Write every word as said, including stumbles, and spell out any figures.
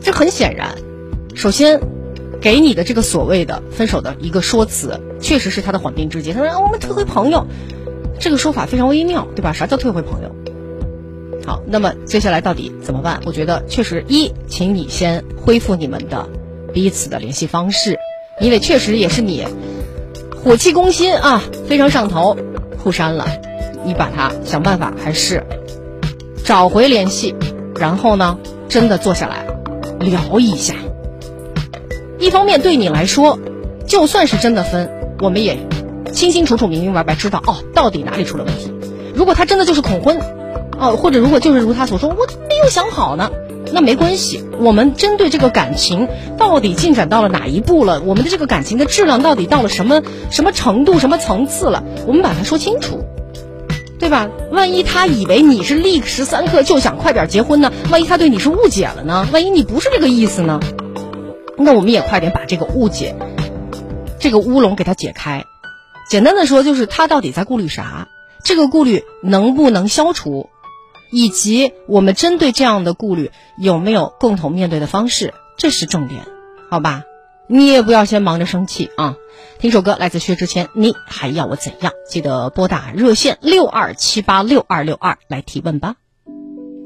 这很显然，首先给你的这个所谓的分手的一个说辞，确实是他的缓兵之计。他说、啊、我们退回朋友，这个说法非常微妙，对吧？啥叫退回朋友？好，那么接下来到底怎么办？我觉得确实一，请你先恢复你们的彼此的联系方式，因为确实也是你火气攻心啊，非常上头，互删了，你把它想办法还是找回联系，然后呢，真的坐下来聊一下。一方面对你来说，就算是真的分，我们也清清楚楚明明白白知道哦，到底哪里出了问题。如果他真的就是恐婚哦，或者如果就是如他所说我没有想好呢，那没关系，我们针对这个感情到底进展到了哪一步了，我们的这个感情的质量到底到了什么什么程度什么层次了，我们把它说清楚，对吧？万一他以为你是立时三刻就想快点结婚呢，万一他对你是误解了呢，万一你不是这个意思呢，那我们也快点把这个误解这个乌龙给它解开。简单的说就是他到底在顾虑啥，这个顾虑能不能消除，以及我们针对这样的顾虑有没有共同面对的方式，这是重点，好吧？你也不要先忙着生气啊！听首歌来自薛之谦，你还要我怎样？记得拨打热线六二七八六二六二来提问吧。